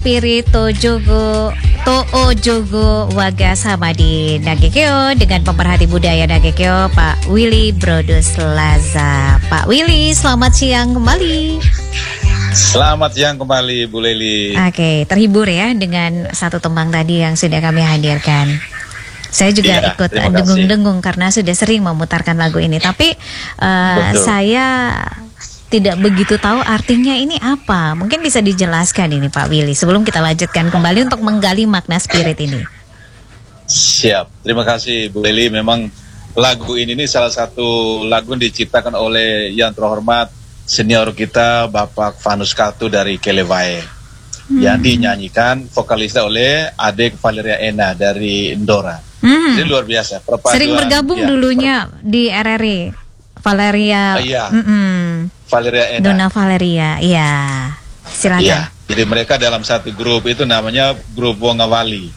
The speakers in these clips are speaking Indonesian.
Spirit To'o Jogo Wagasama di Nagekeo dengan pemerhati budaya Nagekeo Pak Willy Brodus Laza. Pak Willy, selamat siang kembali. Selamat siang kembali Bu Leli. Oke, terhibur ya dengan satu tembang tadi yang sudah kami hadirkan. Saya juga ikut dengung-dengung karena sudah sering memutarkan lagu ini. Tapi saya tidak begitu tahu artinya ini apa. Mungkin bisa dijelaskan ini Pak Willy sebelum kita lanjutkan kembali untuk menggali makna spirit ini. Siap, terima kasih Bu Leli. Memang lagu ini salah satu lagu yang diciptakan oleh yang terhormat senior kita Bapak Vanus Katu dari Kelewae, yang dinyanyikan vokalisnya oleh adik Valeria Ena dari Indora. Jadi luar biasa. Sering bergabung dulunya di RRI Valeria. Iya. Valeria Ena. Dona Valeria. Iya. Silakan. Iya. Jadi mereka dalam satu grup itu namanya grup Wongawali.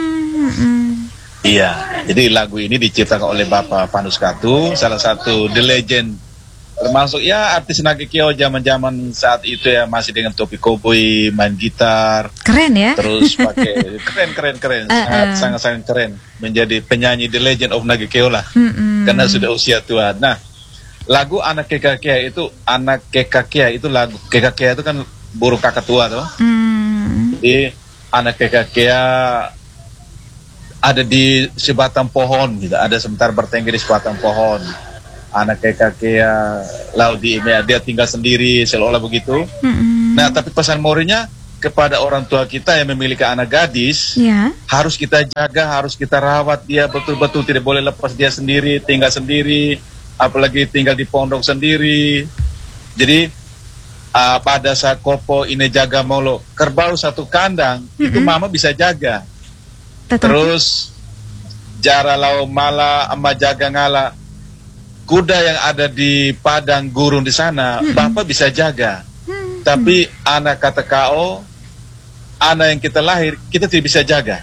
Iya. Jadi lagu ini diciptakan oleh Bapak Vanus Katu, salah satu the legend. Termasuk ya artis Nagekeo zaman-zaman saat itu ya, masih dengan topi koboi, main gitar. Keren ya. Terus pakai keren. Sangat keren. Menjadi penyanyi the legend of Nagekeo lah. Karena sudah usia tua. Nah, lagu Anak Kekakea itu lagu Kekakea itu kan burung kakak tua tuh. Jadi Anak Kekakea ada di sebatang pohon gitu. Ada sebentar bertengger di sebatang pohon. Anak Kekakea lalu di dia tinggal sendiri seolah begitu. Nah, tapi pesan morinya kepada orang tua kita yang memiliki anak gadis, harus kita jaga, harus kita rawat dia betul-betul, tidak boleh lepas dia sendiri, tinggal sendiri, apalagi tinggal di pondok sendiri. Jadi pada saat kopo ini jaga molo kerbau satu kandang, itu mama bisa jaga. Terus jara lau mala ama jaga ngala, kuda yang ada di padang gurun di sana, bapak bisa jaga. Tapi anak kata kau, anak yang kita lahir, kita tidak bisa jaga.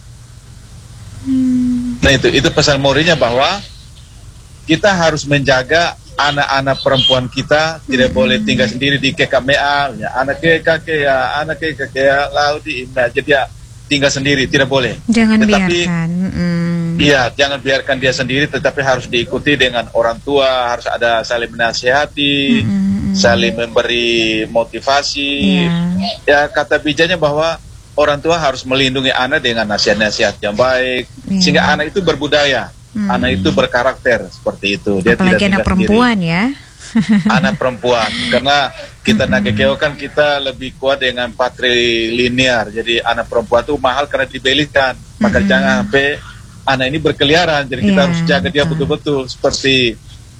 Nah itu pesan morinya bahwa kita harus menjaga anak-anak perempuan kita, tidak boleh tinggal sendiri di KKMA, ya, anak kekakea, lalu di jadi ya, tinggal sendiri, tidak boleh. Jangan biarkan. Iya, jangan biarkan dia sendiri, tetapi harus diikuti dengan orang tua, harus ada saling menasihati, saling memberi motivasi. Ya, kata bijanya bahwa orang tua harus melindungi anak dengan nasihat-nasihat yang baik, sehingga anak itu berbudaya, anak itu berkarakter, seperti itu. Dia apalagi anak perempuan sendiri. Ya. Anak perempuan, karena kita Nagekeo kan kita lebih kuat dengan patrilinear, jadi anak perempuan itu mahal karena dibelikan, maka jangan sampai anak ini berkeliaran, jadi kita harus jaga dia betul-betul, seperti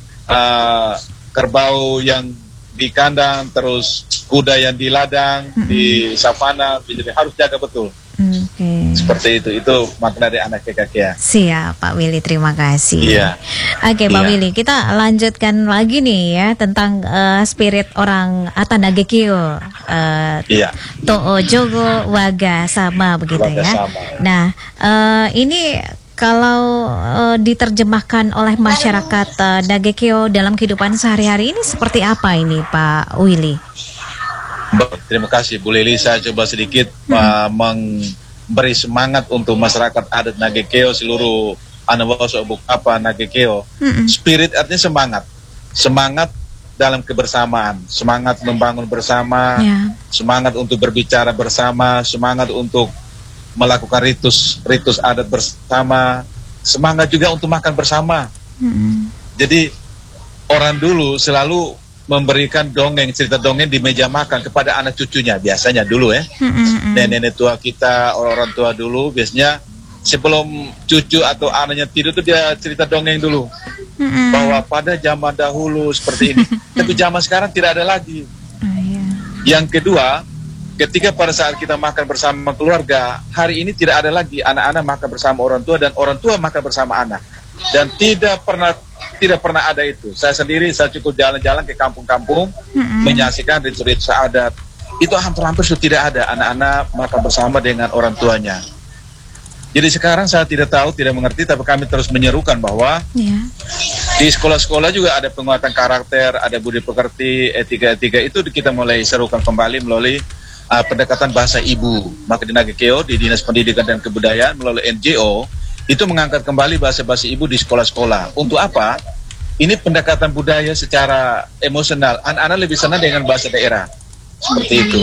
kerbau yang di kandang, terus kuda yang di ladang, di savana, jadi harus jaga betul. Seperti itu makna dari Anak Kekakea. Siap Pak Willy, terima kasih. Oke Pak Willy, kita lanjutkan lagi nih ya tentang spirit orang Ata Nagekeo, To'o Jogo Wagasama begitu ya. Nah ini kalau diterjemahkan oleh masyarakat Nagekeo dalam kehidupan sehari-hari ini seperti apa ini Pak Willy? Terima kasih Bu Leli, saya coba sedikit memberi semangat untuk masyarakat adat Nagekeo, seluruh Nagekeo. Spirit artinya semangat dalam kebersamaan, semangat membangun bersama, semangat untuk berbicara bersama, semangat untuk melakukan ritus adat bersama, semangat juga untuk makan bersama. Jadi orang dulu selalu memberikan cerita dongeng di meja makan kepada anak cucunya, biasanya dulu ya. Nenek tua kita, orang tua dulu biasanya sebelum cucu atau anaknya tidur tuh dia cerita dongeng dulu, bahwa pada zaman dahulu seperti ini. Tapi zaman sekarang tidak ada lagi. Yang kedua, ketika pada saat kita makan bersama keluarga, hari ini tidak ada lagi anak-anak makan bersama orang tua dan orang tua makan bersama anak. Dan tidak pernah ada itu. Saya cukup jalan-jalan ke kampung-kampung, menyaksikan ritus-ritus adat. Itu hampir-hampir sudah tidak ada anak-anak makan bersama dengan orang tuanya. Jadi sekarang saya tidak mengerti, tapi kami terus menyerukan bahwa di sekolah-sekolah juga ada penguatan karakter, ada budi pekerti, etika-etika, itu kita mulai serukan kembali melalui pendekatan bahasa ibu. Maka di Nagekeo, di Dinas Pendidikan dan Kebudayaan melalui NGO itu mengangkat kembali bahasa-bahasa ibu di sekolah-sekolah. Untuk apa? Ini pendekatan budaya secara emosional. Anak-anak lebih senang dengan bahasa daerah. Seperti itu.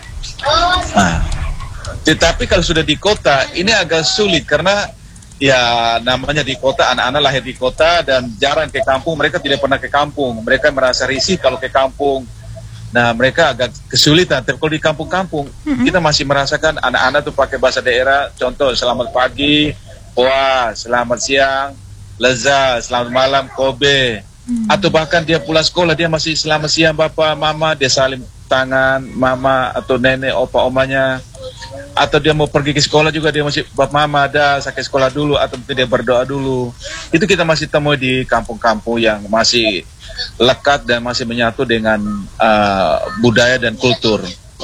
Nah, tetapi kalau sudah di kota, ini agak sulit karena ya namanya di kota, anak-anak lahir di kota dan jarang ke kampung. Mereka tidak pernah ke kampung. Mereka merasa risih kalau ke kampung. Nah, mereka agak kesulitan. Tapi kalau di kampung-kampung, kita masih merasakan anak-anak tuh pakai bahasa daerah. Contoh, selamat pagi, wah, selamat siang, leza, selamat malam, kobe. Atau bahkan dia pulang sekolah, dia masih selamat siang bapak, mama, dia salim tangan mama atau nenek, opa, omanya. Atau dia mau pergi ke sekolah juga, dia masih bapak, mama, ada sakit sekolah dulu, atau mungkin dia berdoa dulu. Itu kita masih temui di kampung-kampung yang masih lekat dan masih menyatu dengan budaya dan kultur.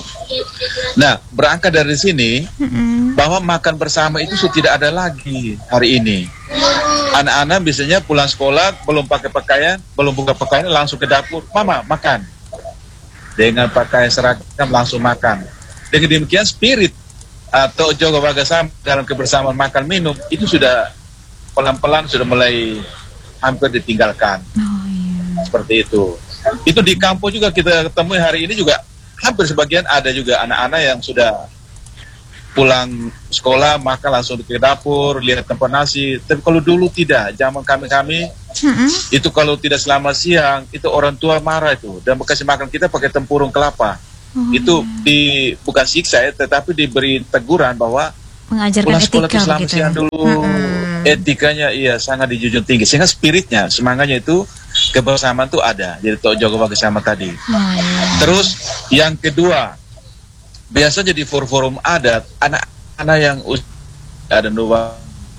Nah, berangkat dari sini bahwa makan bersama itu sudah tidak ada lagi hari ini. Anak-anak biasanya pulang sekolah belum pakai pakaian, belum buka pakaian langsung ke dapur, mama makan. Dengan pakaian seragam langsung makan. Dengan demikian spirit atau Jogo Bagasama dalam kebersamaan makan minum itu sudah pelan-pelan sudah mulai hampir ditinggalkan. Seperti itu. Itu di kampung juga kita temui hari ini juga hampir sebagian ada juga anak-anak yang sudah pulang sekolah makan langsung ke dapur, lihat tempat nasi. Tapi kalau dulu tidak, zaman kami itu kalau tidak selamat siang itu orang tua marah itu dan kasih makan kita pakai tempurung kelapa. Itu bukan siksa ya, tetapi diberi teguran bahwa mengajarkan pulang sekolah etika selamat begitu siang dulu. Etikanya iya sangat dijunjung tinggi sehingga spiritnya, semangatnya itu kebersamaan itu ada. Jadi Tok Jogo Bagasama tadi. Terus yang kedua, biasanya di forum-forum adat anak-anak yang ada dua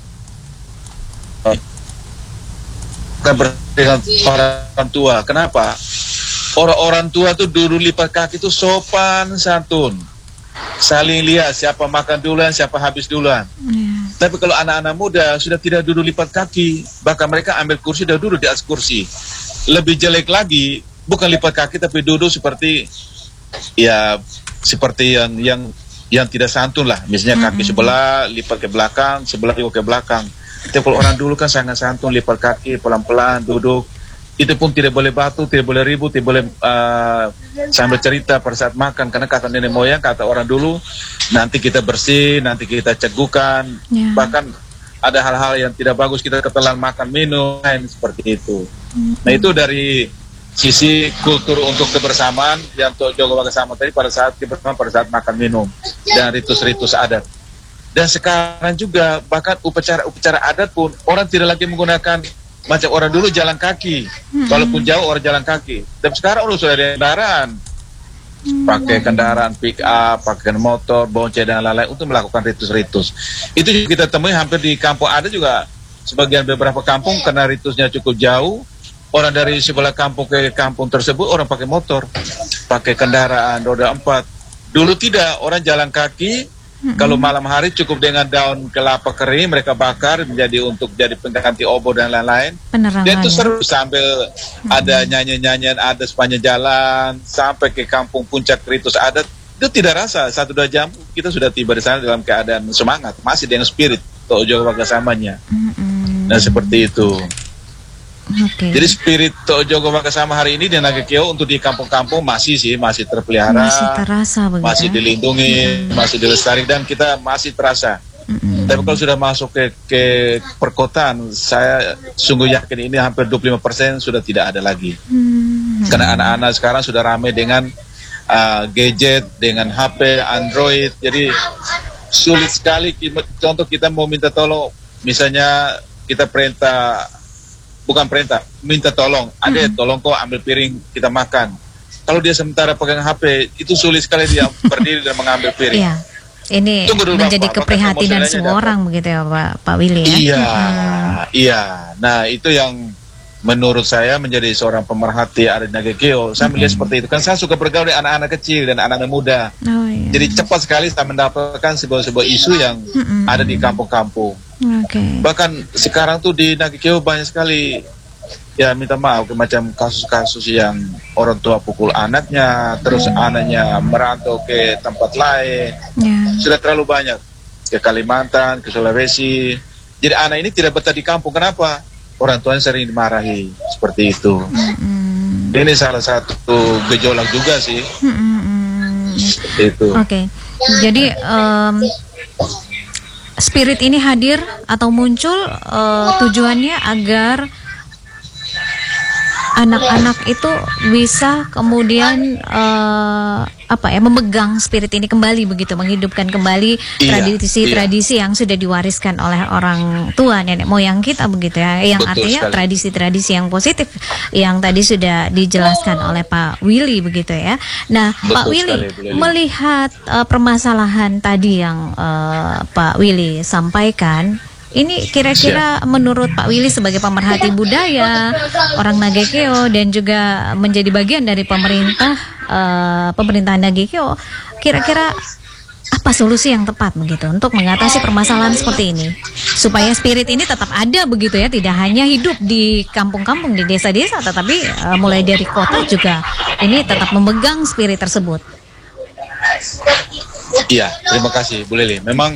dengan orang tua. Kenapa? Orang tua tuh dulu lipat kaki itu sopan santun, saling lihat siapa makan duluan, siapa habis duluan. Tapi kalau anak-anak muda sudah tidak duduk lipat kaki, bahkan mereka ambil kursi dan duduk di atas kursi. Lebih jelek lagi, bukan lipat kaki tapi duduk seperti ya seperti yang tidak santun lah. Misalnya kaki sebelah lipat ke belakang, sebelah juga ke belakang. Tapi kalau orang dulu kan sangat santun, lipat kaki pelan-pelan duduk. Itu pun tidak boleh batu, tidak boleh ribut, tidak boleh sambil cerita pada saat makan. Karena kata nenek moyang, kata orang dulu, nanti kita bersih, nanti kita cegukan. Bahkan ada hal-hal yang tidak bagus, kita ketelan makan minum, seperti itu. Nah itu dari sisi kultur untuk kebersamaan yang Tok Jogo Bagasama tadi pada saat kebersamaan, pada saat makan minum. Dan ritus-ritus adat. Dan sekarang juga bahkan upacara adat pun orang tidak lagi menggunakan macam orang dulu jalan kaki, walaupun jauh orang jalan kaki. Dan sekarang sudah ada kendaraan, pakai kendaraan pick up, pakai motor, bonceng dan lain-lain untuk melakukan ritus-ritus. Itu juga kita temui hampir di kampung ada juga sebagian beberapa kampung karena ritusnya cukup jauh. Orang dari sebelah kampung ke kampung tersebut orang pakai motor, pakai kendaraan roda 4. Dulu tidak, orang jalan kaki. Kalau malam hari cukup dengan daun kelapa kering mereka bakar menjadi untuk jadi pengganti obor dan lain-lain. Dan itu seru sambil ada nyanyian-nyanyian ada sepanjang jalan sampai ke kampung puncak ritus adat. Itu tidak rasa 1-2 jam kita sudah tiba di sana dalam keadaan semangat, masih dengan spirit Tok Jogo Bagasamanya. Nah seperti itu. Jadi spirit Tok Jogo Bagasama hari ini di Nagekeo untuk di kampung-kampung masih terpelihara, masih terasa begitu, masih dilindungi, masih dilestari dan kita masih terasa. Tapi kalau sudah masuk ke perkotaan, saya sungguh yakin ini hampir 25% sudah tidak ada lagi. Karena anak-anak sekarang sudah ramai dengan gadget, dengan HP, Android, jadi sulit sekali. Contoh kita mau minta tolong, misalnya kita minta tolong, adek tolong kok ambil piring kita makan. Kalau dia sementara pegang HP, itu sulit sekali dia berdiri dan mengambil piring. Iya. Ini menjadi keprihatinan semua orang begitu ya Pak Willy ya. Iya. Nah itu yang menurut saya menjadi seorang pemerhati adat Nagekeo. Saya melihat seperti itu. Kan saya suka bergaul dengan anak-anak kecil dan anak-anak muda. Jadi cepat sekali saya mendapatkan sebuah isu yang ada di kampung-kampung. Bahkan sekarang tuh di Nagekeo banyak sekali ya minta maaf ke macam kasus-kasus yang orang tua pukul anaknya, terus anaknya merantau ke tempat lain, sudah terlalu banyak, ke Kalimantan, ke Sulawesi. Jadi anak ini tidak betah di kampung. Kenapa? Orang tuanya sering dimarahi seperti itu. Ini salah satu gejolak juga sih. Seperti itu. Oke. Jadi spirit ini hadir atau muncul tujuannya agar anak-anak itu bisa kemudian memegang spirit ini kembali begitu, menghidupkan kembali tradisi-tradisi yang sudah diwariskan oleh orang tua, nenek moyang kita begitu ya, yang Betul artinya sekali. tradisi-tradisi yang positif yang tadi sudah dijelaskan oleh Pak Willy begitu ya. Nah, Betul Pak Willy sekali, melihat permasalahan tadi yang Pak Willy sampaikan, ini kira-kira menurut Pak Willy sebagai pemerhati budaya orang Nagekeo dan juga menjadi bagian dari pemerintahan Nagekeo, kira-kira apa solusi yang tepat begitu untuk mengatasi permasalahan seperti ini supaya spirit ini tetap ada begitu ya, tidak hanya hidup di kampung-kampung, di desa-desa, tetapi mulai dari kota juga ini tetap memegang spirit tersebut. Iya, terima kasih Bu Lili. Memang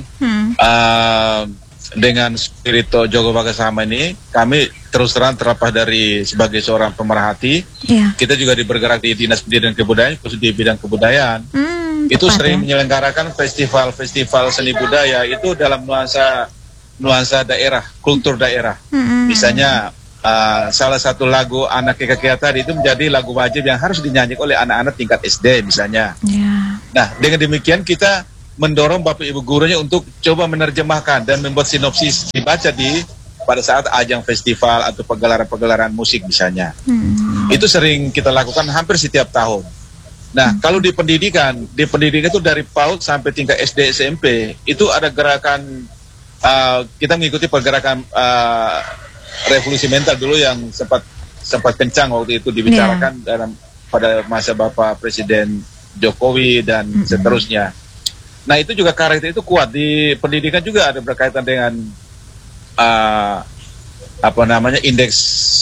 dengan spirito Jogo Bagasama ini, kami terus terang terlepas dari sebagai seorang pemerhati, kita juga bergerak di Dinas Pendidikan dan Kebudayaan, khusus di bidang kebudayaan. Itu sering menyelenggarakan festival-festival seni budaya itu dalam nuansa daerah, kultur daerah. Misalnya salah satu lagu Anak Kekea tadi itu menjadi lagu wajib yang harus dinyanyikan oleh anak-anak tingkat SD misalnya. Nah, dengan demikian kita mendorong Bapak Ibu gurunya untuk coba menerjemahkan dan membuat sinopsis dibaca pada saat ajang festival atau pegelaran-pegelaran musik misalnya. Itu sering kita lakukan hampir setiap tahun. Nah, kalau di pendidikan itu dari PAUD sampai tingkat SD SMP itu ada gerakan, kita mengikuti pergerakan revolusi mental dulu yang sempat kencang waktu itu dibicarakan pada masa Bapak Presiden Jokowi dan seterusnya. Nah, itu juga karakter itu kuat di pendidikan, juga ada berkaitan dengan indeks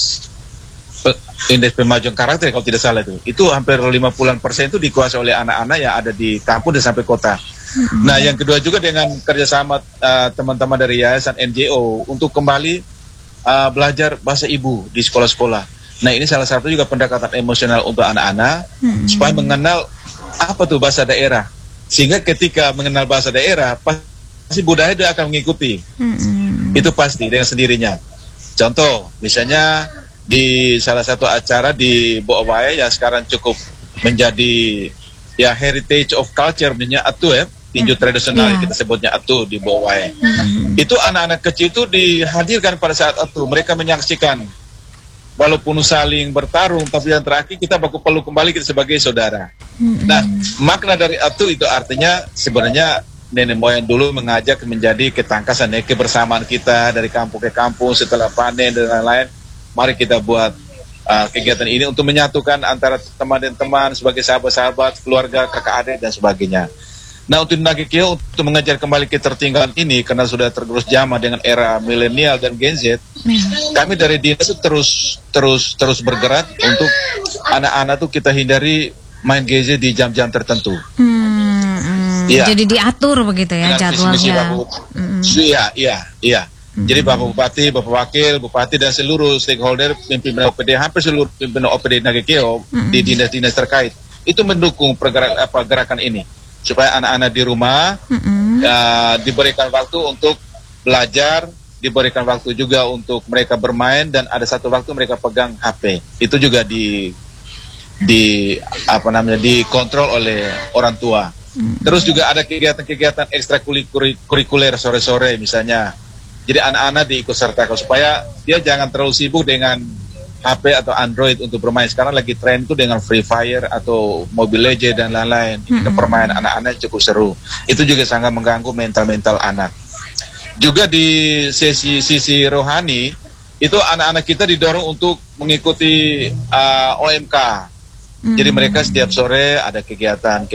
pemajuan karakter kalau tidak salah itu hampir 50% itu dikuasai oleh anak-anak yang ada di kampung dan sampai kota. Nah, yang kedua juga dengan kerjasama teman-teman dari yayasan NGO untuk kembali belajar bahasa ibu di sekolah-sekolah. Nah, ini salah satu juga pendekatan emosional untuk anak-anak supaya mengenal apa tuh bahasa daerah. Sehingga ketika mengenal bahasa daerah, pasti budaya dia akan mengikuti. Itu pasti dengan sendirinya. Contoh, misalnya di salah satu acara di Boawai yang sekarang cukup menjadi heritage of culture, misalnya Atu ya, tinju tradisional kita sebutnya Atu di Boawai. Itu anak-anak kecil itu dihadirkan pada saat Atu, mereka menyaksikan. Walaupun saling bertarung, tapi yang terakhir kita perlu kembali kita sebagai saudara. Nah, makna dari Atu itu artinya sebenarnya nenek moyang dulu mengajak menjadi ketangkasan, kebersamaan kita dari kampung ke kampung setelah panen dan lain-lain. Mari kita buat kegiatan ini untuk menyatukan antara teman dan teman sebagai sahabat-sahabat, keluarga, kakak adik dan sebagainya. Nah, untuk Nagekeo untuk mengejar kembali ketertinggalan ini karena sudah tergerus zaman dengan era milenial dan Gen Z, kami dari dinas itu terus bergerak untuk anak-anak tuh kita hindari main gadget di jam-jam tertentu. Jadi diatur begitu ya jadwalnya. Iya. Jadi Bapak Bupati, Bapak Wakil, Bupati dan seluruh stakeholder, pimpinan OPD, hampir seluruh pimpinan OPD Nagekeo di dinas-dinas terkait itu mendukung gerakan ini. Supaya anak-anak di rumah diberikan waktu untuk belajar, diberikan waktu juga untuk mereka bermain, dan ada satu waktu mereka pegang HP. Itu juga dikontrol oleh orang tua. Terus juga ada kegiatan-kegiatan ekstrakurikuler sore-sore misalnya. Jadi anak-anak diikut sertakan supaya dia jangan terlalu sibuk dengan HP atau Android untuk bermain. Sekarang lagi tren itu dengan Free Fire atau Mobile Legends dan lain-lain. Permainan anak-anak cukup seru. Itu juga sangat mengganggu mental anak. Juga di sisi rohani, itu anak-anak kita didorong untuk mengikuti OMK. Jadi mereka setiap sore ada kegiatan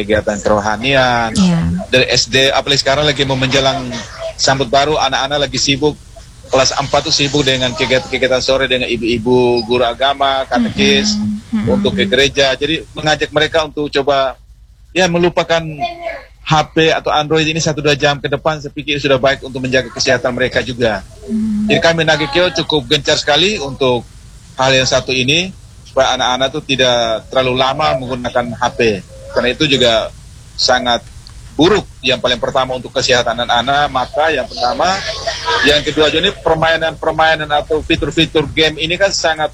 kerohanian. Dari SD, apalagi sekarang lagi mau menjelang sambut baru, anak-anak lagi sibuk kelas 4 tuh sibuk dengan kegiatan-kegiatan sore dengan ibu-ibu guru agama, katekis, untuk ke gereja. Jadi mengajak mereka untuk coba ya melupakan HP atau Android ini 1-2 jam ke depan, saya pikir sudah baik untuk menjaga kesehatan mereka juga. Jadi kami Nagekeo cukup gencar sekali untuk hal yang satu ini, supaya anak-anak itu tidak terlalu lama menggunakan HP. Karena itu juga sangat buruk. Yang paling pertama untuk kesehatan anak-anak, maka yang pertama. Yang kedua juga ini permainan atau fitur-fitur game ini kan sangat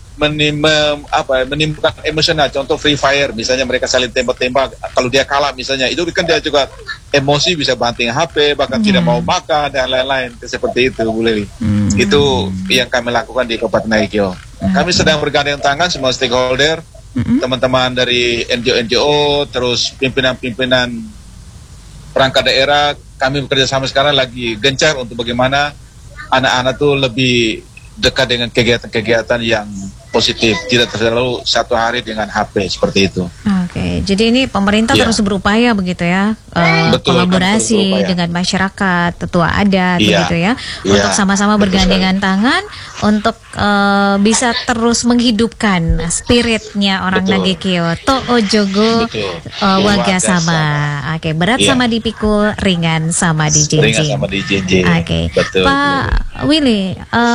menimbulkan emosional. Contoh Free Fire, misalnya mereka saling tembak-tembak. Kalau dia kalah misalnya, itu kan dia juga emosi, bisa banting HP, bahkan tidak mau makan dan lain-lain. Seperti itu, Bu Lili. Itu yang kami lakukan di Kabupaten Nagekeo. Kami sedang bergandeng tangan semua stakeholder, teman-teman dari NGO-NGO, terus pimpinan-pimpinan perangkat daerah. Kami bekerja sama sekarang lagi gencar untuk bagaimana anak-anak tuh lebih dekat dengan kegiatan-kegiatan yang positif, tidak terlalu satu hari dengan HP seperti itu. Oke, jadi ini pemerintah terus berupaya begitu ya, kolaborasi dengan masyarakat, tetua adat begitu ya, untuk sama-sama bergandengan tangan untuk bisa terus menghidupkan spiritnya orang Nagekeo, To'o Jogo Waga Sama. Oke, berat sama dipikul, ringan sama dijinjing. Oke, Pak Willy,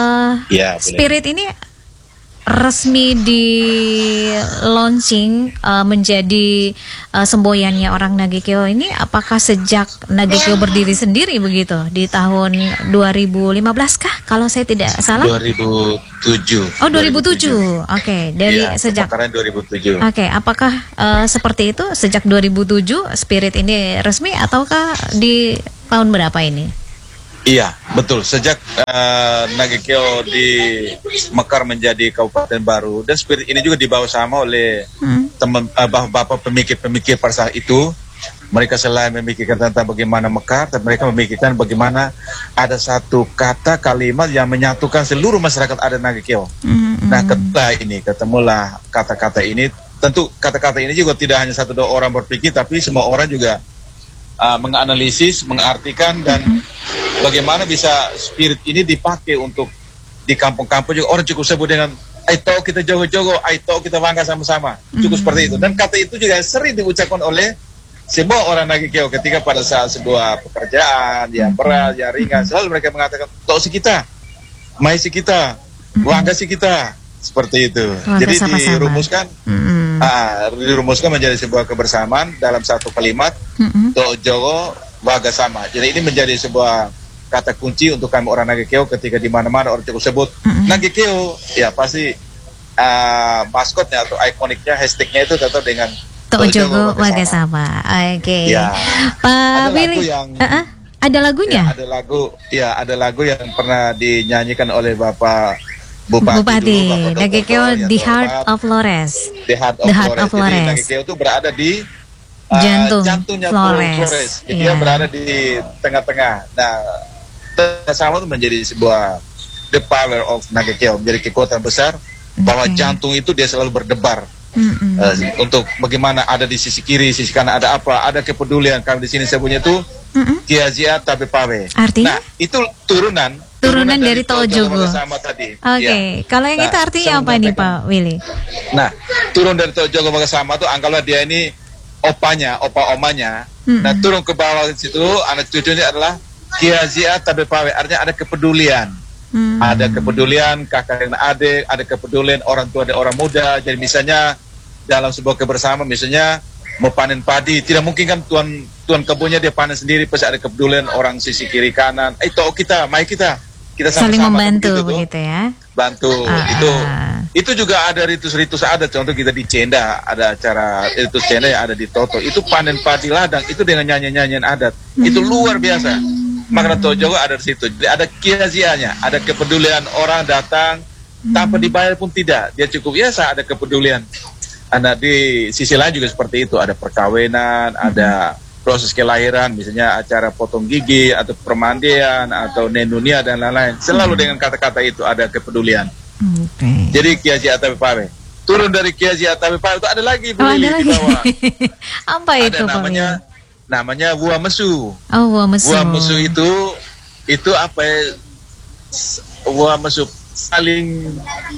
spirit ini resmi di launching menjadi semboyannya orang Nagekeo ini, apakah sejak Nagekeo berdiri sendiri begitu di tahun 2015 kah kalau saya tidak salah? 2007. Oh 2007. Oke, dari sejak 2007. Oke, apakah seperti itu sejak 2007 spirit ini resmi ataukah di tahun berapa ini? Iya, betul. Sejak Nagekeo dimekar menjadi kabupaten baru, dan spirit ini juga dibawa sama oleh teman bapak pemikir-pemikir pada saat itu. Mereka selain memikirkan tentang bagaimana mekar, tapi mereka memikirkan bagaimana ada satu kata kalimat yang menyatukan seluruh masyarakat adat Nagekeo. Nah, ketemulah kata-kata ini. Tentu kata-kata ini juga tidak hanya 1-2 orang berpikir, tapi semua orang juga menganalisis, mengartikan, dan bagaimana bisa spirit ini dipakai untuk di kampung-kampung juga. Orang cukup sebut dengan aito kita jogo-jogo, aito kita bangga sama-sama, cukup seperti itu. Dan kata itu juga sering diucapkan oleh semua orang Nagekeo ketika pada saat sebuah pekerjaan yang berat, yang ringan, selalu mereka mengatakan to si kita, mai si kita, bangga si kita, seperti itu. Jadi dirumuskan menjadi sebuah kebersamaan dalam satu kalimat, to jogo waga sama. Jadi ini menjadi sebuah kata kunci untuk kami orang Nagekeo ketika di mana-mana orang cukup sebut Nagekeo, ya pasti maskotnya atau ikoniknya, hashtagnya itu tetap dengan To'o Jogo Waga Sama. Oke. Pak Willy, ada lagunya? Ada lagu yang pernah dinyanyikan oleh Bapak Bupati Nagekeo, The Heart of Flores. The Heart of Flores. Jadi Nagekeo itu berada di jantungnya Flores. Jadi dia berada di tengah-tengah. Nah, sama itu menjadi sebuah the power of Nagekeo, menjadi kekuatan besar bahwa jantung itu dia selalu berdebar. Untuk bagaimana ada di sisi kiri, sisi kanan ada apa, ada kepedulian. Kami di sini sebutnya itu Kiazia Tabe Pawe. Artinya? Nah, itu turunan dari To'o Jogo sama tadi. Oke. Kalau yang itu artinya apa nih Pak Willy? Nah, turun dari To'o Jogo Waga Sama itu anggaplah dia ini opa-omanya. Nah, turun ke bawah situ, anak cucunya adalah Kiazia Tabe Pawe. Artinya ada kepedulian. Ada kepedulian kakak dan adik, ada kepedulian orang tua dan orang muda. Jadi misalnya dalam sebuah kebersamaan, misalnya mau panen padi, tidak mungkin kan tuan kebunnya dia panen sendiri, pasti ada kepedulian orang sisi kiri kanan. Toh kita, mai kita sama-sama saling membantu begitu ya. Bantu itu juga ada ritus-ritus adat. Contoh kita di Cenda ada acara ritus Cenda yang ada di Toto. Itu panen padi ladang itu dengan nyanyian-nyanyian adat. Itu luar biasa. Makna To'o Jogo ada di situ. Jadi ada kiazianya, ada kepedulian orang datang tanpa dibayar pun tidak. Dia cukup biasa ada kepedulian. Nah, di sisi lain juga seperti itu. Ada perkawinan, ada proses kelahiran, misalnya acara potong gigi atau permandian atau nenunia dan lain-lain. Selalu dengan kata-kata itu ada kepedulian. Jadi Kiaji Atabe Pawe. Turun dari Kiaji Atabe Pawe itu ada lagi Bu Lili di bawah. Apa itu Pak? Namanya Wua Mesu. Oh, Wua Mesu. Wua Mesu itu apa ya, masuk saling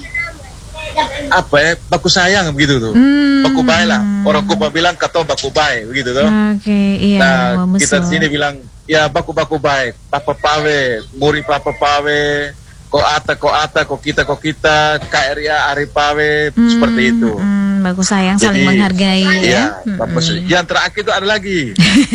baku sayang begitu tuh. Baku baik lah. Orang Kupa bilang kata baku baik begitu tuh. Iya. Nah, kita di sini bilang ya baku baik. Papa pawe, muri papa pawe, ko ata, ko kita, KRIA ari pawe, seperti itu. Baku sayang, saling menghargai ya. Yang terakhir itu ada lagi.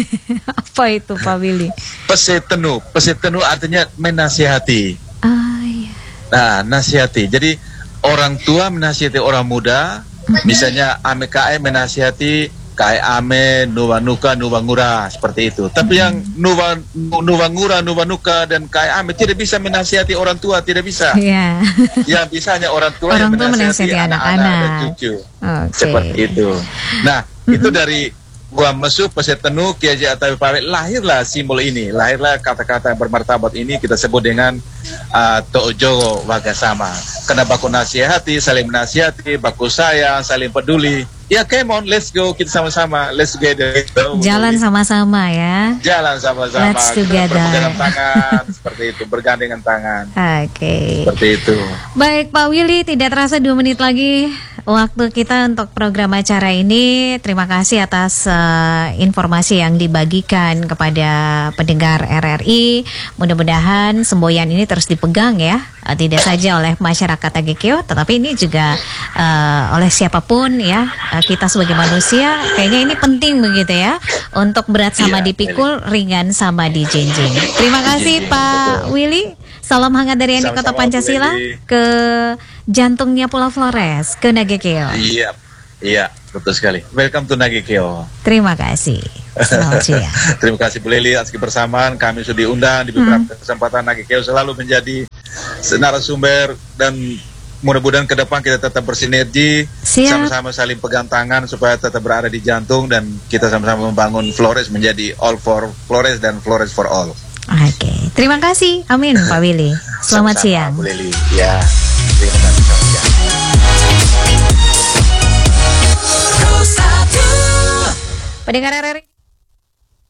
Apa itu Pak Willy? Pesetenu artinya menasihati. Iya. Nah, nasihati. Jadi orang tua menasihati orang muda, misalnya ame kae menasihati kae ame nuwanuka nuwangura seperti itu. Tapi yang nuwangura nuwanuka dan kae ame tidak bisa menasihati orang tua, tidak bisa. Iya. Yang bisanya orang tua yang menasihati anak-anak dan cucu. Seperti itu. Nah, itu dari gua masuk pesetenu Kiai Haji Atawi Pawe, lahirlah simbol ini, lahirlah kata-kata yang bermartabat ini kita sebut dengan To'ojogo Wagasama. Karena baku nasihati, saling menasihati, baku sayang, saling peduli. Ya, come on, let's go, kita sama-sama, let's together. Jalan sama-sama ya. Jalan sama-sama. Let's together. Berpegangan tangan, seperti itu, bergandengan tangan. Oke. Seperti itu. Baik Pak Willy, tidak terasa 2 menit lagi waktu kita untuk program acara ini. Terima kasih atas informasi yang dibagikan kepada pendengar RRI. Mudah-mudahan semboyan ini terus dipegang ya, tidak saja oleh masyarakat Nagekeo, tetapi ini juga oleh siapapun ya. Kita sebagai manusia kayaknya ini penting begitu ya, untuk berat sama dipikul, ringan sama dijinjing. Terima kasih Pak Willy. Salam hangat dari NI Kota Pancasila ke jantungnya Pulau Flores, ke Nagekeo. Iya, betul sekali. Welcome to Nagekeo. Terima kasih. Selamat siang. Terima kasih Bu Leli atas kebersamaan. Kami sudah diundang di beberapa kesempatan. Nagekeo selalu menjadi narasumber, dan mudah-mudahan ke depan kita tetap bersinergi, sama-sama saling pegang tangan supaya tetap berada di jantung, dan kita sama-sama membangun Flores menjadi all for Flores dan Flores for all. Oke, terima kasih. Amin Pak Willy. Selamat siang. Bu Leli. Ya, terima kasih. Pendengar RRI